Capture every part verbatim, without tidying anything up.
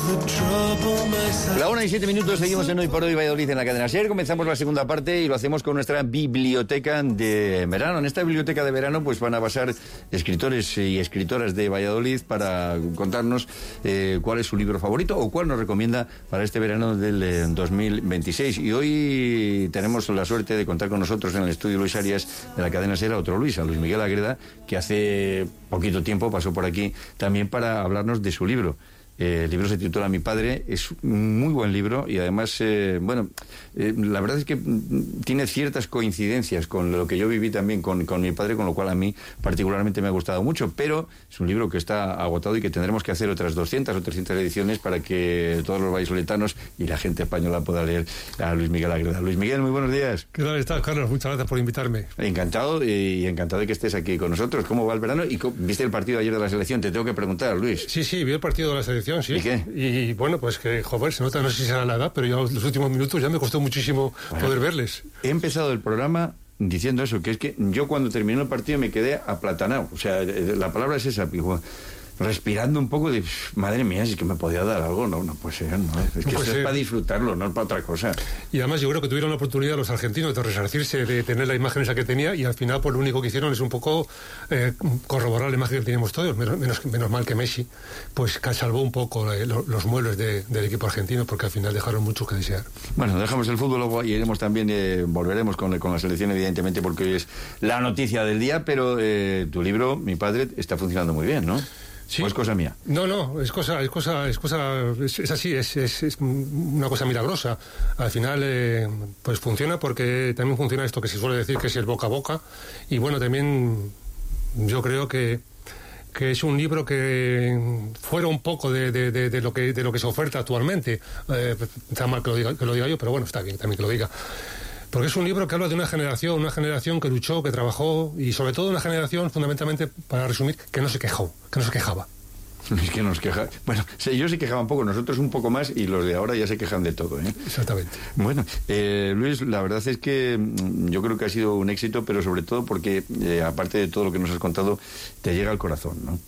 La una y siete minutos, seguimos en Hoy por Hoy Valladolid en la cadena SER. Comenzamos la segunda parte y lo hacemos con nuestra biblioteca de verano. En esta biblioteca de verano pues van a pasar escritores y escritoras de Valladolid para contarnos eh, cuál es su libro favorito o cuál nos recomienda para este verano del eh, dos mil veintiséis. Y hoy tenemos la suerte de contar con nosotros en el estudio Luis Arias de la cadena SER a otro Luis, a Luis Miguel Agreda, que hace poquito tiempo pasó por aquí también para hablarnos de su libro. Eh, el libro se titula Mi padre, es un muy buen libro y además, eh, bueno, eh, la verdad es que tiene ciertas coincidencias con lo que yo viví también con, con mi padre, con lo cual a mí particularmente me ha gustado mucho, pero es un libro que está agotado y que tendremos que hacer otras doscientas o trescientas ediciones para que todos los vallisoletanos y la gente española pueda leer a Luis Miguel Agreda. Luis Miguel, muy buenos días. ¿Qué tal estás, Carlos? Muchas gracias por invitarme. Encantado y encantado de que estés aquí con nosotros. ¿Cómo va el verano? ¿Y viste el partido ayer de la selección? Te tengo que preguntar, Luis. Sí, sí, vi el partido de la selección. Sí. ¿Y qué? Y bueno, pues que, joder, se nota, no sé si será la edad, pero ya los últimos minutos ya me costó muchísimo bueno, poder verles. He empezado el programa diciendo eso, que es que yo cuando terminó el partido me quedé aplatanado. O sea, la palabra es esa, respirando un poco de, madre mía, si es que me podía dar algo, no, no puede ser, no, es que no esto es para disfrutarlo, no es para otra cosa. Y además yo creo que tuvieron la oportunidad los argentinos de resarcirse, de tener la imagen esa que tenía, y al final pues lo único que hicieron es un poco eh, corroborar la imagen que teníamos todos, menos, menos, menos mal que Messi, pues salvó un poco eh, los, los muebles de, del equipo argentino, porque al final dejaron mucho que desear. Bueno, dejamos el fútbol, luego y iremos también, eh, volveremos con, con la selección evidentemente, porque hoy es la noticia del día, pero eh, tu libro, Mi padre, está funcionando muy bien, ¿no? Sí. ¿O es cosa mía? No, no, es cosa, es cosa, es cosa, es, es así, es, es, es una cosa milagrosa. Al final, eh, pues funciona porque también funciona esto que se suele decir que es el boca a boca. Y bueno, también yo creo que que es un libro que fuera un poco de, de, de, de lo que de lo que se oferta actualmente. Eh, está mal que lo diga, que lo diga yo, pero bueno, está bien también que lo diga. Porque es un libro que habla de una generación, una generación que luchó, que trabajó, y sobre todo una generación, fundamentalmente, para resumir, que no se quejó, que no se quejaba. Es que nos queja. Bueno, ellos se quejaban un poco, nosotros un poco más, y los de ahora ya se quejan de todo, ¿eh? Exactamente. Bueno, eh, Luis, la verdad es que yo creo que ha sido un éxito, pero sobre todo porque, eh, aparte de todo lo que nos has contado, te llega al corazón, ¿no?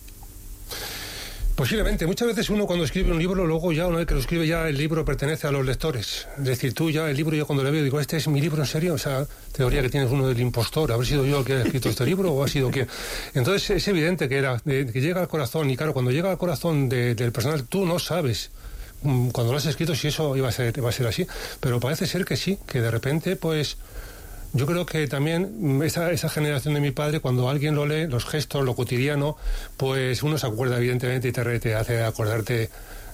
Posiblemente. Muchas veces uno cuando escribe un libro, luego ya una vez que lo escribe ya el libro pertenece a los lectores. Es decir, tú ya el libro, yo cuando lo veo digo, ¿este es mi libro en serio? O sea, teoría que tienes uno del impostor, ¿habrá sido yo el que ha escrito este libro o ha sido quién? Entonces es evidente que era, de, que llega al corazón, y claro, cuando llega al corazón de, del personal, tú no sabes cuando lo has escrito si eso iba a ser, iba a ser así, pero parece ser que sí, que de repente pues... Yo creo que también esa, esa generación de mi padre, cuando alguien lo lee, los gestos, lo cotidiano, pues uno se acuerda evidentemente y te, te hace acordarte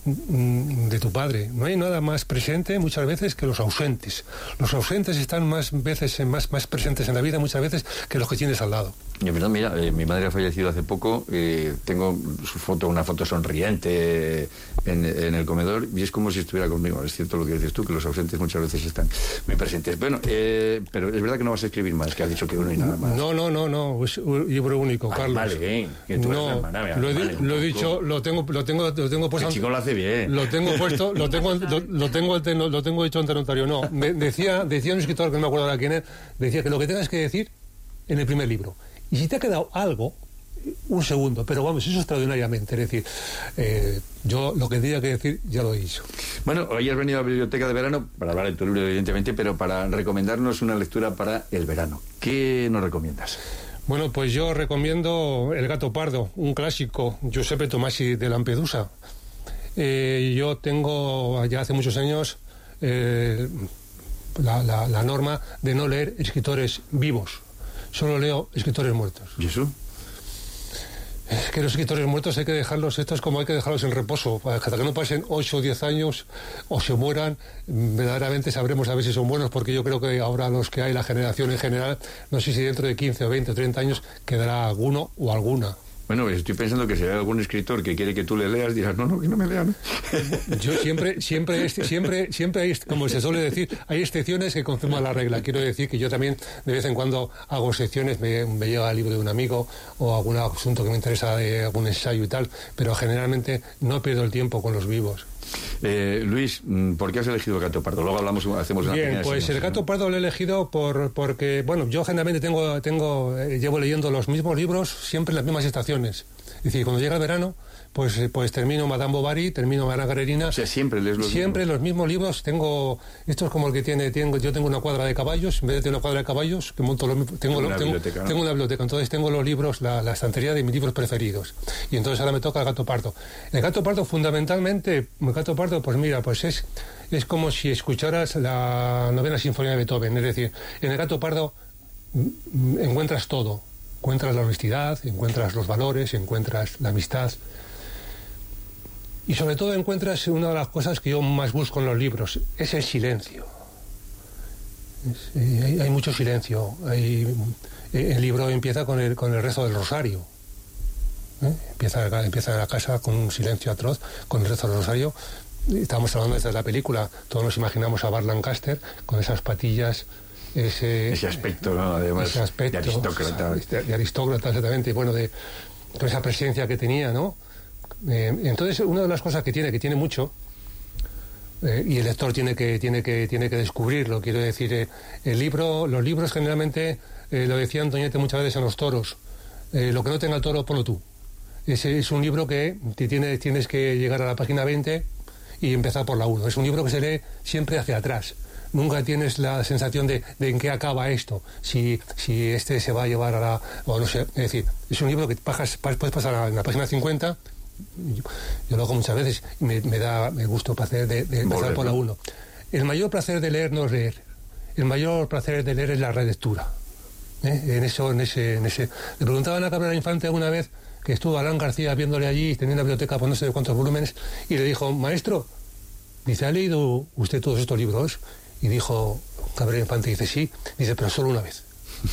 de tu padre. No hay nada más presente muchas veces que los ausentes. Los ausentes están más veces más, más presentes en la vida muchas veces que los que tienes al lado. Yo, perdón, mira, eh, mi madre ha fallecido hace poco, eh, tengo su foto, una foto sonriente eh, en, en el comedor, y es como si estuviera conmigo. Es cierto lo que dices tú, que los ausentes muchas veces están muy presentes. Bueno, eh, pero es verdad que no vas a escribir más, que has dicho que uno y nada más. No, no, no, no, es un libro único, Carlos. Vale, bien, que tú no, eres hermana, mira, lo, he, vale, lo he dicho, lo tengo, lo tengo, lo tengo puesto. El chico lo hace bien. Lo tengo puesto, lo tengo, lo, lo tengo, lo, lo tengo dicho ante notario. No, me decía, decía un escritor que no me acuerdo de quién es, decía que lo que tengas que decir en el primer libro. Y si te ha quedado algo, un segundo, pero vamos, eso extraordinariamente. Es decir, eh, yo lo que tenía que decir ya lo he dicho. Bueno, hoy has venido a la biblioteca de verano para hablar de tu libro, evidentemente, pero para recomendarnos una lectura para el verano. ¿Qué nos recomiendas? Bueno, pues yo recomiendo El gato pardo, un clásico, Giuseppe Tomasi de Lampedusa. Eh, yo tengo ya hace muchos años eh, la, la, la norma de no leer escritores vivos. Solo leo escritores muertos. ¿Y eso? Es que los escritores muertos hay que dejarlos, esto es como hay que dejarlos en reposo, hasta que no pasen ocho o diez años o se mueran, verdaderamente sabremos a ver si son buenos, porque yo creo que ahora los que hay, la generación en general, no sé si dentro de quince o veinte o treinta años quedará alguno o alguna. Bueno, estoy pensando que si hay algún escritor que quiere que tú le leas, dirás, no, no, que no me lean. Yo siempre, siempre, siempre, siempre hay, como se suele decir, hay excepciones que confirman la regla. Quiero decir que yo también, de vez en cuando, hago excepciones, me, me llega el libro de un amigo o algún asunto que me interesa, de algún ensayo y tal, pero generalmente no pierdo el tiempo con los vivos. Eh, Luis, ¿por qué has elegido El gato pardo? Luego hablamos, hacemos una Bien, pues El gato pardo lo he elegido por porque, bueno, yo generalmente tengo, tengo eh, llevo leyendo los mismos libros siempre en las mismas estaciones. Es decir, cuando llega el verano, pues, pues termino Madame Bovary, termino Ana Karenina. O sea, siempre lees los Siempre mismos. los mismos libros. Tengo, esto es como el que tiene, tengo, yo tengo una cuadra de caballos, en vez de tener una cuadra de caballos, que monto los, tengo, Tengo una tengo, biblioteca, ¿no? tengo una biblioteca, entonces tengo los libros, la, la estantería de mis libros preferidos. Y entonces ahora me toca el Gato Pardo. El Gato Pardo, fundamentalmente, el Gato Pardo, pues mira, pues es, es como si escucharas la novena sinfonía de Beethoven, es decir, en el Gato Pardo mm, encuentras todo. Encuentras la honestidad, encuentras los valores, encuentras la amistad. Y sobre todo encuentras una de las cosas que yo más busco en los libros, es el silencio. Es, eh, hay, hay mucho silencio. Hay, eh, el libro empieza con el, con el rezo del rosario. ¿eh? Empieza, empieza en la casa con un silencio atroz, con el rezo del rosario. Estamos hablando desde la película, todos nos imaginamos a Bart Lancaster con esas patillas. Ese, ese aspecto, ¿no? Además, ese aspecto, de aristócrata. De, de aristócrata, exactamente. Y bueno, de toda esa presencia que tenía, ¿no? Eh, entonces, una de las cosas que tiene, que tiene mucho, eh, y el lector tiene que, tiene que, tiene que descubrirlo, quiero decir, eh, el libro, los libros generalmente, eh, lo decía Antoñete muchas veces en los toros, eh, lo que no tenga el toro, ponlo tú. Ese es un libro que te tiene, tienes que llegar a la página veinte y empezar por la uno. Es un libro que se lee siempre hacia atrás. Nunca tienes la sensación de, de en qué acaba esto, si, si este se va a llevar a la... o no sé, es decir, es un libro que pasas, puedes pasar en la página cincuenta. Yo, yo lo hago muchas veces y me, me da me gusto placer de, de empezar por la uno. El mayor placer de leer no es leer, el mayor placer de leer es la relectura. ¿eh? En eso, en ese, en ese. Le preguntaban a Cabrera Infante una vez que estuvo Alan García viéndole allí, tenía una biblioteca por no sé de cuántos volúmenes, y le dijo, maestro, dice, ¿ha leído usted todos estos libros? Y dijo Cabrera Infante, dice, sí, dice, pero solo una vez.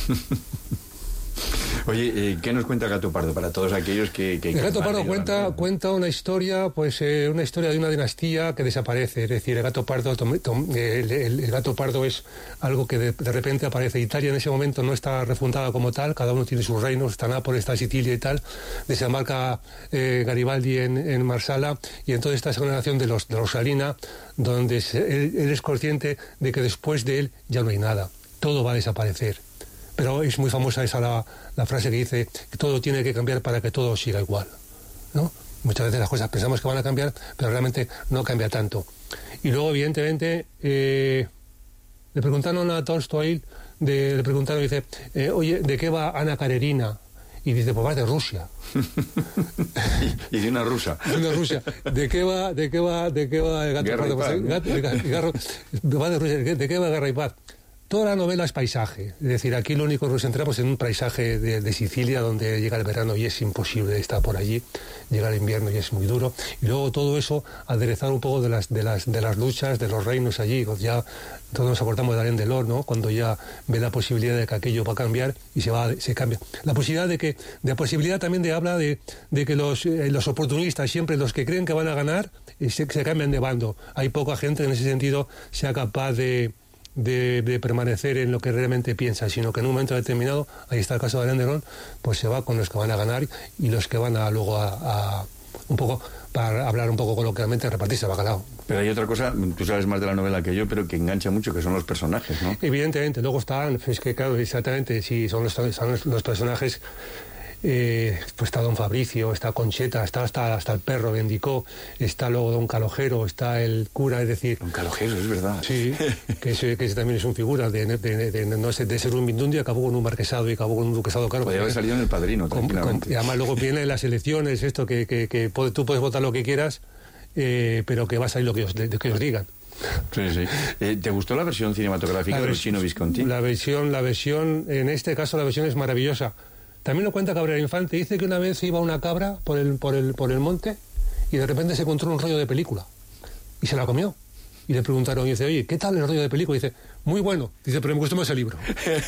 Oye, eh, ¿qué nos cuenta Gato Pardo para todos aquellos que... que el Gato Pardo que cuenta, cuenta una historia, pues eh, una historia de una dinastía que desaparece. Es decir, el Gato Pardo, tom, tom, el, el, el Gato Pardo es algo que de, de repente aparece. Italia en ese momento no está refundada como tal, cada uno tiene sus reinos, está Nápoles, está Sicilia y tal. Desembarca eh, Garibaldi en, en Marsala, y entonces está esa generación de los de los Salina, donde se, él, él es consciente de que después de él ya no hay nada, todo va a desaparecer. Pero es muy famosa esa la, la frase que dice que todo tiene que cambiar para que todo siga igual, ¿no? Muchas veces las cosas pensamos que van a cambiar, pero realmente no cambia tanto. Y luego, evidentemente, eh, le preguntaron a Tolstoy, de, le preguntaron, dice, eh, oye, ¿de qué va Ana Karenina? Y dice, pues va de Rusia. y, y de una rusa. De una Rusia. ¿De qué va, de qué va, de qué va el Gato Guerra Pardo? y Paz, Pues, ¿no? gato, gato, gato, va de Rusia. ¿De qué va Guerra y Paz? Toda la novela es paisaje, es decir, aquí lo único que nos centramos en un paisaje de, de Sicilia donde llega el verano y es imposible estar por allí, llega el invierno y es muy duro, y luego todo eso aderezar un poco de las de las de las luchas de los reinos allí, pues ya todos nos acordamos de Alain Delon, ¿no? Cuando ya ve la posibilidad de que aquello va a cambiar y se va se cambia. La posibilidad de que de la posibilidad también de habla de, de que los eh, los oportunistas, siempre los que creen que van a ganar, eh, se, se cambian de bando. Hay poca gente en ese sentido sea capaz de De, de permanecer en lo que realmente piensa, sino que en un momento determinado, ahí está el caso de Alain Delon, pues se va con los que van a ganar y los que van a luego a, a un poco, para hablar un poco coloquialmente, repartirse el bacalao. Pero hay otra cosa, tú sabes más de la novela que yo, pero que engancha mucho, que son los personajes, ¿no? Evidentemente, luego están, es que claro, exactamente, sí, son los, son los, los personajes. Eh, pues está don Fabricio, está Concheta, está hasta, hasta el perro Bendicó, está luego don Calogero, está el cura, es decir... Don Calogero, es verdad. Sí, que ese, que ese también es un figura de, de, de, de, no sé, de ser un mindundi, acabó con un marquesado y acabó con un duquesado caro. Podría haber salido en El Padrino, con, con, y además luego vienen las elecciones, esto que, que, que puede, tú puedes votar lo que quieras, eh, pero que va a salir lo que os, de, que os digan. Sí, sí. Eh, ¿Te gustó la versión cinematográfica de Luchino Visconti? La versión, la versión, en este caso la versión es maravillosa. También lo cuenta Cabrera Infante. Dice que una vez iba una cabra por el, por el, por el monte y de repente se encontró un rollo de película y se la comió. Y le preguntaron, y dice, oye, ¿qué tal el rollo de película? Y dice, muy bueno. Dice, pero me gustó más el libro.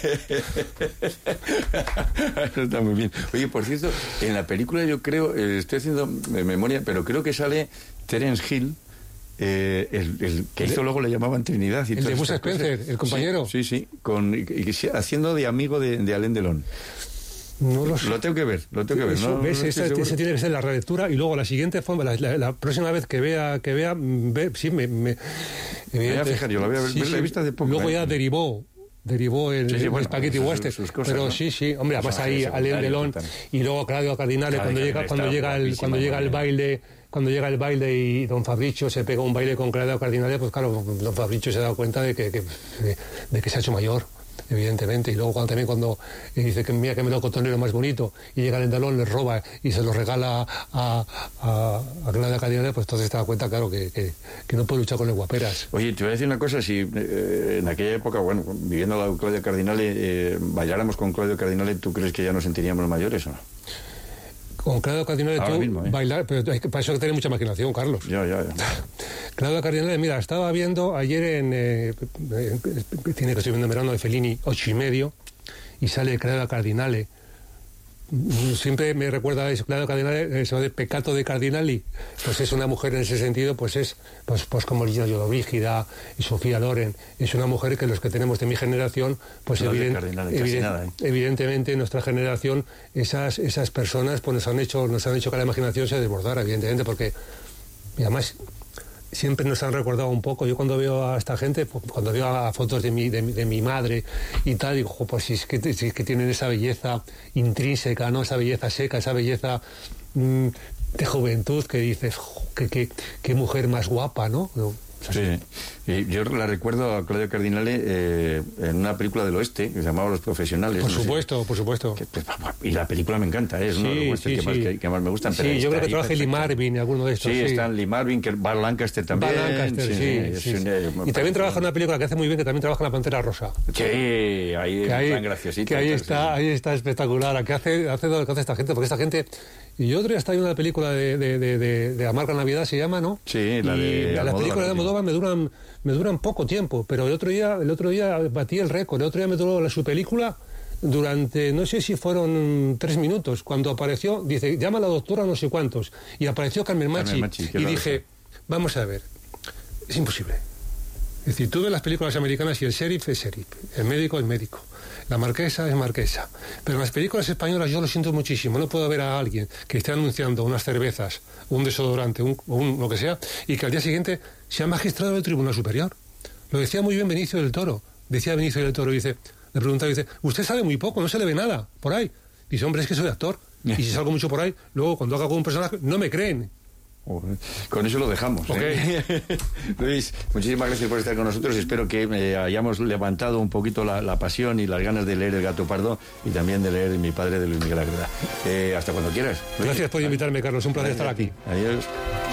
Eso está muy bien. Oye, por cierto, en la película yo creo, eh, estoy haciendo memoria, pero creo que sale Terence Hill, eh, el, el que hizo luego le llamaban Trinidad. Y el de Bud Spencer, el compañero. Sí, sí, sí, con, y, y, haciendo de amigo de, de Alain Delon. No lo, lo tengo que ver, lo tengo que ver. Eso, no, ¿ves? no Esa, esa tiene que ser la relectura y luego la siguiente forma, la, la, la próxima vez que vea, que vea, ve, sí, me, me, me voy a fijar, yo la voy a ver, sí, la he sí. visto hace poco. Luego ¿eh? ya derivó derivó el, sí, sí, el bueno, Spaghetti sus, Western. sus cosas, pero ¿no? sí, sí, hombre, además ahí Alain Delon y luego Claudio Cardinale, Claro, cuando llega, cuando llega el, cuando llega el baile, cuando llega el baile y don Fabricio se pega un baile con Claudio Cardinale, pues claro, don Fabricio se ha dado cuenta de que, que de, de que se ha hecho mayor, evidentemente. Y luego cuando, también cuando eh, dice que mira que melocotonero más bonito, y llega el Dalón, le roba y se lo regala a, a, a Claudia Cardinale, pues entonces se da cuenta, claro, que, que, que no puede luchar con las guaperas. Oye, te voy a decir una cosa, si eh, en aquella época, bueno, viviendo a la Claudio Cardinale, eh, bailáramos con Claudio Cardinale, ¿tú crees que ya nos sentiríamos mayores o no? Con Claudio Cardinale tú mismo, ¿eh? bailar, pero hay que, para eso hay que tener mucha imaginación, Carlos. Ya, ya, ya. Claudio Cardinale, mira, estaba viendo ayer en eh, eh, cine que estoy viendo en verano de Fellini, ocho y medio, y sale Claudio Cardinale. Siempre me recuerda a eso, Claudio Cardinale, eso de Peccato de Cardinali. Pues es una mujer en ese sentido, pues es pues, pues como Gina Lollobrigida y Sofía Loren. Es una mujer que los que tenemos de mi generación, pues evident, Cardinale, evident, nada, ¿eh? evidentemente en nuestra generación esas esas personas pues nos han hecho nos han hecho que la imaginación se desbordara, evidentemente, porque y además siempre nos han recordado un poco. Yo cuando veo a esta gente, cuando veo a fotos de mi, de, de mi madre y tal, digo, pues si es, que, si es que tienen esa belleza intrínseca, ¿no? Esa belleza seca, esa belleza mmm, de juventud que dices, qué que, que mujer más guapa, ¿no? ¿no? O sea, sí, y yo la recuerdo a Claudio Cardinale eh, en una película del oeste que se llamaba Los Profesionales. Por no supuesto, sé, por supuesto. Que, y la película me encanta, ¿eh? Es sí, uno de los sí, que, sí. Más, que, que más me gustan. Sí, pero yo creo que trabaja Lee Marvin y alguno de estos. Sí, sí. están Lee Marvin, que Val Lancaster también. Val Lancaster, sí. sí, sí, sí. Un, y también trabaja en una película que hace muy bien, que también trabaja en La Pantera Rosa. Sí, ahí que ahí, tan graciosito. Que ahí está, ahí está espectacular. ¿Qué hace, hace lo que hace esta gente? Porque esta gente... Y yo otro día está en una película de, de, de, de, de Amarga Navidad, se llama, ¿no? Sí, la de y las películas de Almodóvar me duran, me duran poco tiempo, pero el otro día, el otro día batí el récord. El otro día me duró la, su película durante, no sé si fueron tres minutos. Cuando apareció, dice, llama a la doctora no sé cuántos. Y apareció Carmen Machi. Carmen Machi y dije, vamos a ver, es imposible. Es decir, tú ves las películas americanas y el sheriff es sheriff, el médico es médico, la marquesa es marquesa. Pero en las películas españolas yo lo siento muchísimo. No puedo ver a alguien que esté anunciando unas cervezas, un desodorante, un, un, lo que sea, y que al día siguiente sea magistrado del Tribunal Superior. Lo decía muy bien Benicio del Toro. Decía Benicio del Toro, dice, le preguntaba, dice, usted sabe muy poco, no se le ve nada por ahí. Dice, hombre, es que soy actor. Y si salgo mucho por ahí, luego cuando haga con un personaje, no me creen. Con eso lo dejamos. Okay. ¿eh? Luis, muchísimas gracias por estar con nosotros. Espero que eh, hayamos levantado un poquito la, la pasión y las ganas de leer El Gato Pardo y también de leer Mi Padre de Luis Miguel Agreda. Eh, hasta cuando quieras. Gracias por invitarme, Carlos. Un placer estar aquí. Adiós.